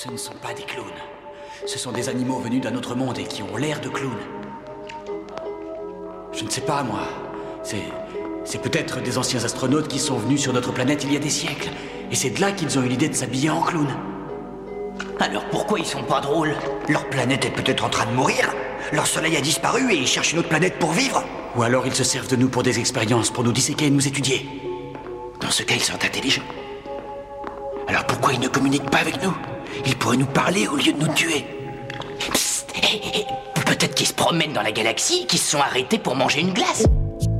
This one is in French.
Ce ne sont pas des clowns. Ce sont des animaux venus d'un autre monde et qui ont l'air de clowns. Je ne sais pas, moi. C'est peut-être des anciens astronautes qui sont venus sur notre planète il y a des siècles. Et c'est de là qu'ils ont eu l'idée de s'habiller en clown. Alors pourquoi ils sont pas drôles? Leur planète est peut-être en train de mourir. Leur soleil a disparu et ils cherchent une autre planète pour vivre. Ou alors ils se servent de nous pour des expériences, pour nous disséquer et nous étudier. Dans ce cas, ils sont intelligents. Alors pourquoi ils ne communiquent pas avec nous? Ils pourraient nous parler au lieu de nous tuer. Psst, peut-être qu'ils se promènent dans la galaxie et qu'ils se sont arrêtés pour manger une glace.